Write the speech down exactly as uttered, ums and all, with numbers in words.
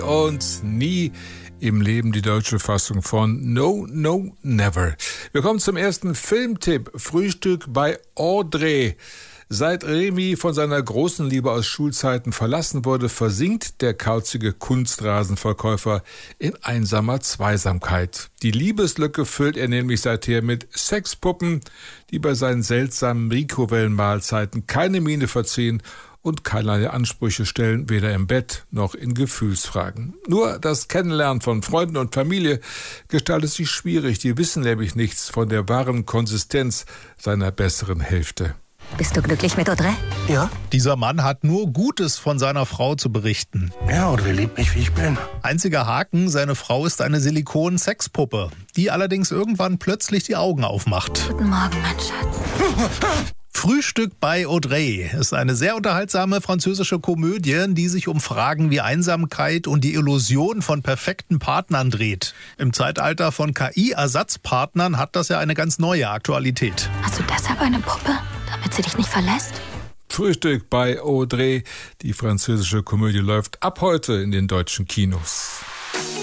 Und nie im Leben die deutsche Fassung von No, No, Never. Wir kommen zum ersten Filmtipp. Frühstück bei Audrey. Seit Remy von seiner großen Liebe aus Schulzeiten verlassen wurde, versinkt der kauzige Kunstrasenverkäufer in einsamer Zweisamkeit. Die Liebeslücke füllt er nämlich seither mit Sexpuppen, die bei seinen seltsamen Mikrowellenmahlzeiten keine Miene verziehen und keinerlei Ansprüche stellen, weder im Bett noch in Gefühlsfragen. Nur das Kennenlernen von Freunden und Familie gestaltet sich schwierig. Die wissen nämlich nichts von der wahren Konsistenz seiner besseren Hälfte. Bist du glücklich mit Audrey? Ja. Dieser Mann hat nur Gutes von seiner Frau zu berichten. Ja, Audrey liebt mich, wie ich bin. Einziger Haken, seine Frau ist eine Silikon-Sexpuppe, die allerdings irgendwann plötzlich die Augen aufmacht. Guten Morgen, mein Schatz. Frühstück bei Audrey ist eine sehr unterhaltsame französische Komödie, die sich um Fragen wie Einsamkeit und die Illusion von perfekten Partnern dreht. Im Zeitalter von K I-Ersatzpartnern hat das ja eine ganz neue Aktualität. Hast du deshalb eine Puppe, damit sie dich nicht verlässt? Frühstück bei Audrey. Die französische Komödie läuft ab heute in den deutschen Kinos.